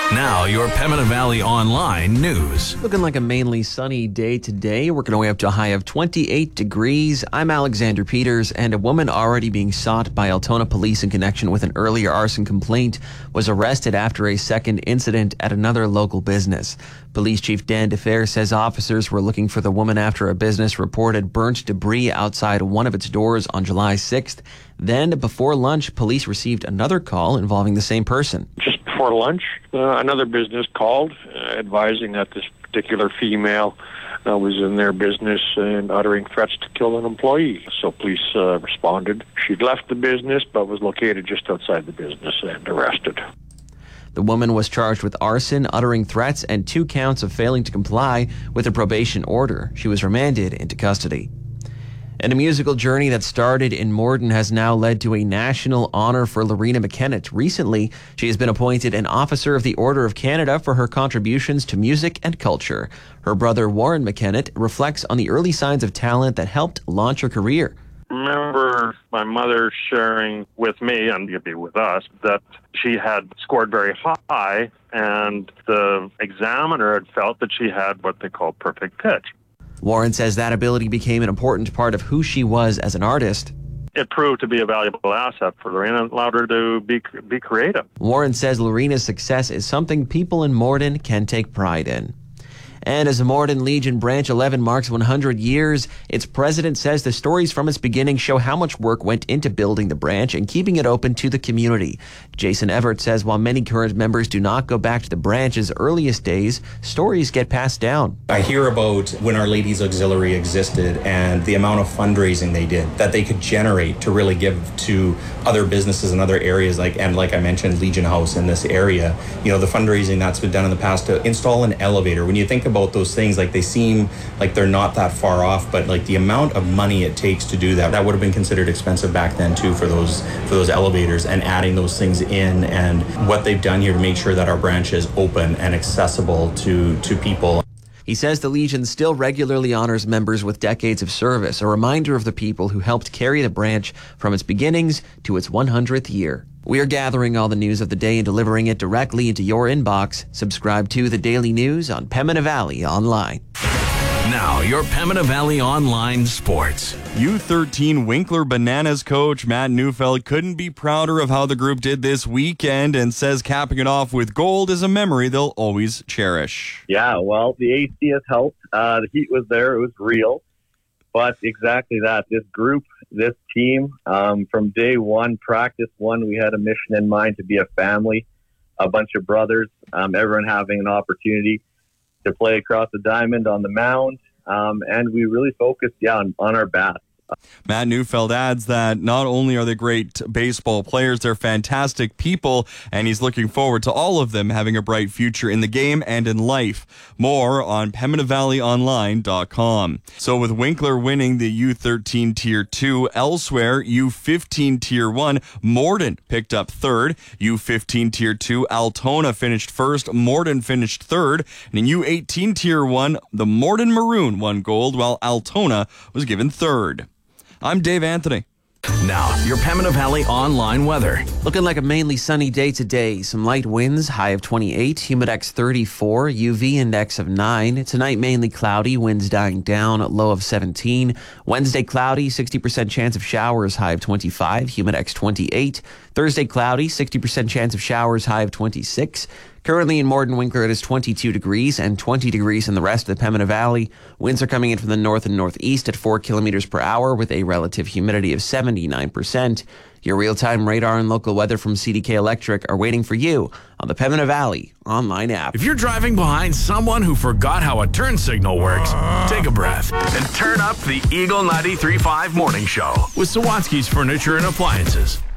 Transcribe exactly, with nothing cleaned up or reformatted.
Now, your Pembina Valley Online news. Looking like a mainly sunny day today. Working our way up to a high of twenty-eight degrees. I'm Alexander Peters, and a woman already being sought by Altona police in connection with an earlier arson complaint was arrested after a second incident at another local business. Police Chief Dan DeFer says officers were looking for the woman after a business reported burnt debris outside one of its doors on July sixth. Then, before lunch, police received another call involving the same person. Just before lunch, uh, another business called uh, advising that this particular female uh, was in their business and uttering threats to kill an employee. So police uh, responded. She'd left the business but was located just outside the business and arrested. The woman was charged with arson, uttering threats, and two counts of failing to comply with a probation order. She was remanded into custody. And a musical journey that started in Morden has now led to a national honor for Lorena McKennett. Recently, she has been appointed an Officer of the Order of Canada for her contributions to music and culture. Her brother, Warren McKennett, reflects on the early signs of talent that helped launch her career. I remember my mother sharing with me, and maybe with us, that she had scored very high, and the examiner had felt that she had what they call perfect pitch. Warren says that ability became an important part of who she was as an artist. It proved to be a valuable asset for Lorena and allowed her to be, be creative. Warren says Lorena's success is something people in Morden can take pride in. And as the Morden Legion Branch eleven marks one hundred years, its president says the stories from its beginning show how much work went into building the branch and keeping it open to the community. Jason Everett says while many current members do not go back to the branch's earliest days, stories get passed down. I hear about when Our Ladies Auxiliary existed and the amount of fundraising they did that they could generate to really give to other businesses in other areas, like and like I mentioned, Legion House in this area. You know, the fundraising that's been done in the past to install an elevator. When you think about those things, like they seem like they're not that far off, but like the amount of money it takes to do that, that would have been considered expensive back then too for those for those elevators, and adding those things in, and what they've done here to make sure that our branch is open and accessible to to people. He says the Legion still regularly honors members with decades of service, a reminder of the people who helped carry the branch from its beginnings to its one hundredth year. We are gathering all the news of the day and delivering it directly into your inbox. Subscribe to the Daily News on Pembina Valley Online. Now, your Pembina Valley Online sports. U thirteen Winkler Bananas coach Matt Neufeld couldn't be prouder of how the group did this weekend, and says capping it off with gold is a memory they'll always cherish. Yeah, well, the A C has helped. Uh, the heat was there. It was real. But exactly that. This group, this team, um, from day one, practice one, we had a mission in mind to be a family, a bunch of brothers, um, everyone having an opportunity to play across the diamond on the mound. Um, and we really focused, yeah, on, on our bats. Matt Neufeld adds that not only are they great baseball players, they're fantastic people, and he's looking forward to all of them having a bright future in the game and in life. More on Pembina Valley Online dot com. So with Winkler winning the U thirteen Tier two, elsewhere, U fifteen Tier one, Morden picked up third. U fifteen Tier two, Altona finished first. Morden finished third. And in U eighteen Tier one, the Morden Maroon won gold, while Altona was given third. I'm Dave Anthony. Now, your Pembina Valley Online weather. Looking like a mainly sunny day today. Some light winds, high of twenty-eight, humidex thirty-four, U V index of nine. Tonight, mainly cloudy, winds dying down, low of seventeen. Wednesday, cloudy, sixty percent chance of showers, high of twenty-five, humidex twenty-eight. Thursday, cloudy, sixty percent chance of showers, high of twenty-six. Currently in Morden Winkler, it is twenty-two degrees and twenty degrees in the rest of the Pembina Valley. Winds are coming in from the north and northeast at four kilometers per hour with a relative humidity of seventy-nine percent. Your real-time radar and local weather from C D K Electric are waiting for you on the Pembina Valley Online app. If you're driving behind someone who forgot how a turn signal works, take a breath and turn up the Eagle ninety-three point five Morning Show with Sawatsky's Furniture and Appliances.